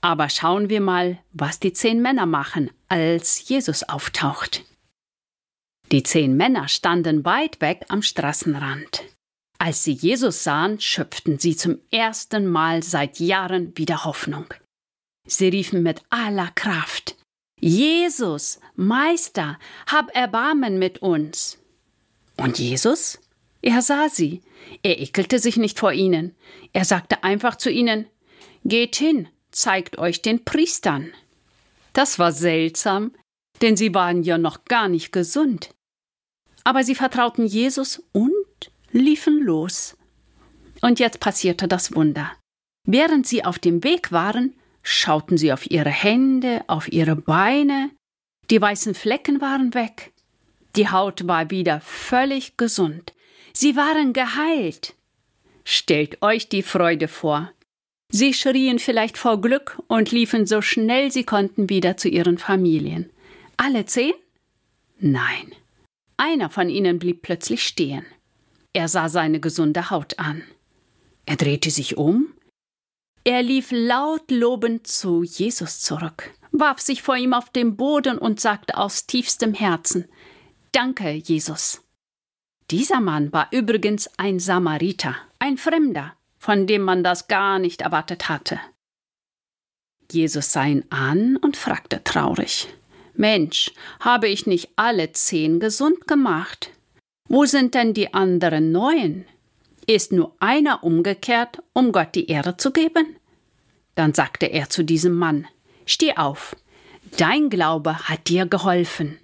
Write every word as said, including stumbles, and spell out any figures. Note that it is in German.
Aber schauen wir mal, was die zehn Männer machen, als Jesus auftaucht. Die zehn Männer standen weit weg am Straßenrand. Als sie Jesus sahen, schöpften sie zum ersten Mal seit Jahren wieder Hoffnung. Sie riefen mit aller Kraft: Jesus, Meister, hab Erbarmen mit uns. Und Jesus? Er sah sie. Er ekelte sich nicht vor ihnen. Er sagte einfach zu ihnen: Geht hin, zeigt euch den Priestern. Das war seltsam, denn sie waren ja noch gar nicht gesund. Aber sie vertrauten Jesus und liefen los. Und jetzt passierte das Wunder. Während sie auf dem Weg waren, schauten sie auf ihre Hände, auf ihre Beine. Die weißen Flecken waren weg. Die Haut war wieder völlig gesund. Sie waren geheilt. Stellt euch die Freude vor. Sie schrien vielleicht vor Glück und liefen so schnell sie konnten wieder zu ihren Familien. Alle zehn? Nein. Einer von ihnen blieb plötzlich stehen. Er sah seine gesunde Haut an. Er drehte sich um. Er lief laut lobend zu Jesus zurück, warf sich vor ihm auf den Boden und sagte aus tiefstem Herzen: Danke, Jesus. Dieser Mann war übrigens ein Samariter, ein Fremder, von dem man das gar nicht erwartet hatte. Jesus sah ihn an und fragte traurig: Mensch, habe ich nicht alle zehn gesund gemacht? Wo sind denn die anderen neun? Ist nur einer umgekehrt, um Gott die Ehre zu geben? Dann sagte er zu diesem Mann: Steh auf, dein Glaube hat dir geholfen.